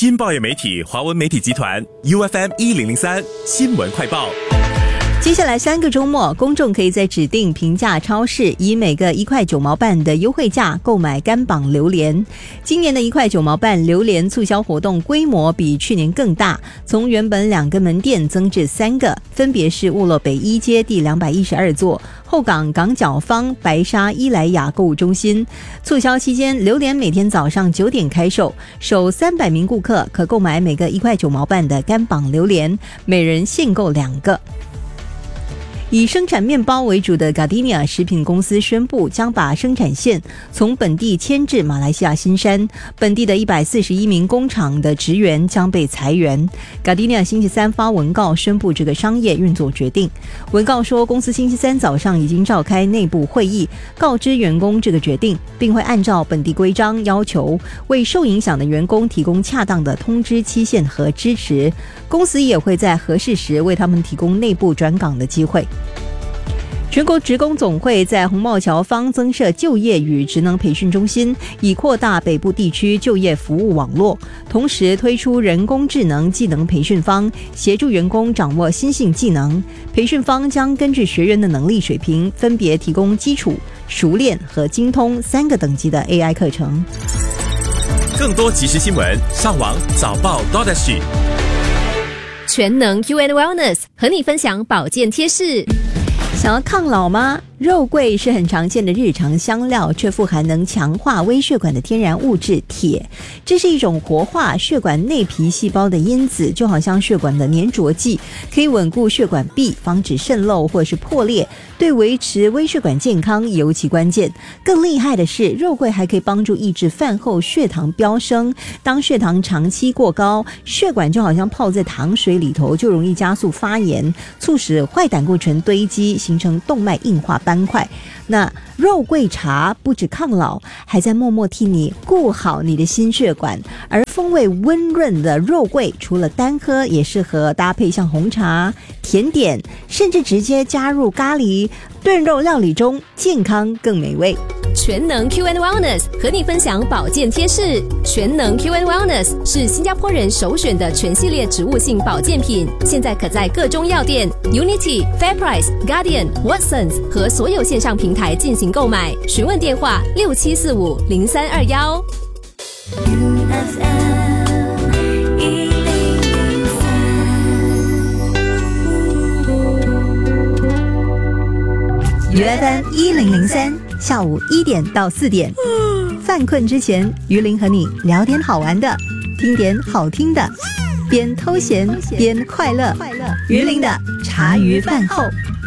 新报业媒体华文媒体集团 UFM1003 新闻快报。 接下来3个周末，公众可以在指定平价超市以每个1块9毛半的优惠价购买干榜榴莲。今年的1块9毛半榴莲促销活动规模比去年更大，从原本2个门店增至3个，分别是沃洛北一街第212座、后港港角坊、白沙伊莱雅购物中心。促销期间，榴莲每天早上9点开售，首300名顾客可购买每个1块9毛半的干榜榴莲，每人限购2个。以生产面包为主的 Gardenia 食品公司宣布，将把生产线从本地迁至马来西亚新山，本地的141名工厂的职员将被裁员。Gardenia 星期三发文告宣布这个商业运作决定。文告说，公司星期三早上已经召开内部会议，告知员工这个决定，并会按照本地规章要求，为受影响的员工提供恰当的通知期限和支持。公司也会在合适时为他们提供内部转岗的机会。全国职工总会在红帽桥坊增设就业与职能培训中心，以扩大北部地区就业服务网络，同时推出人工智能技能培训坊，协助员工掌握新兴技能。培训坊将根据学员的能力水平，分别提供基础、熟练和精通3个等级的 AI 课程。 更多即时新闻，上网早报 .sg。 全能 UN Wellness 和你分享保健贴士。 想要抗老吗？肉桂是很常见的日常香料，却富含能强化微血管的天然物质铁。这是一种活化血管内皮细胞的因子，就好像血管的粘着剂，可以稳固血管壁，防止渗漏或是破裂，对维持微血管健康尤其关键。更厉害的是，肉桂还可以帮助抑制饭后血糖飙升。当血糖长期过高，血管就好像泡在糖水里头，就容易加速发炎，促使坏胆固醇堆积，形成动脉硬化斑块。那肉桂茶不止抗老，还在默默替你顾好你的心血管。而风味温润的肉桂，除了单喝，也适合搭配像红茶、甜点，甚至直接加入咖喱、炖肉料理中，健康更美味。 全能 QN Wellness 和你分享保健贴士。全能 QN Wellness 是新加坡人首选的全系列植物性保健品，现在可在各中药店、Unity、Fairprice、Guardian、Watsons 和所有线上平台进行购买。询问电话67450321。 UFM1003下午1点到4点，犯困之前，于林和你聊点好玩的，听点好听的，边偷闲边快乐。于林的茶余饭后。